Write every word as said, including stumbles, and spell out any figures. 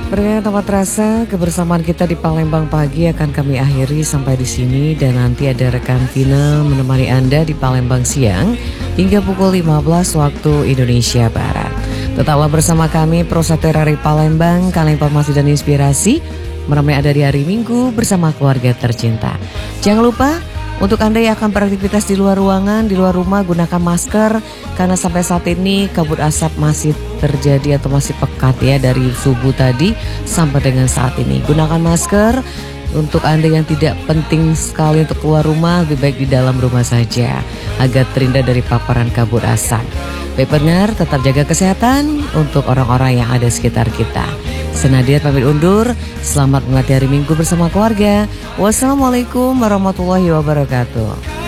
Perkenalkan tempat terasa, kebersamaan kita di Palembang pagi akan kami akhiri sampai di sini dan nanti ada rekan Tina menemani Anda di Palembang siang hingga pukul lima belas waktu Indonesia Barat. Tetaplah bersama kami Prosaterari Palembang, kali informasi dan inspirasi menemani Anda di hari Minggu bersama keluarga tercinta. Jangan lupa untuk Anda yang akan beraktivitas di luar ruangan, di luar rumah, gunakan masker karena sampai saat ini kabut asap masih terjadi atau masih pekat ya dari subuh tadi sampai dengan saat ini. Gunakan masker. Untuk Anda yang tidak penting sekali untuk keluar rumah, lebih baik di dalam rumah saja agar terhindar dari paparan kabut asap. Baik pendengar, tetap jaga kesehatan untuk orang-orang yang ada sekitar kita. Senadia pamit undur, selamat menikmati hari Minggu bersama keluarga. Wassalamualaikum warahmatullahi wabarakatuh.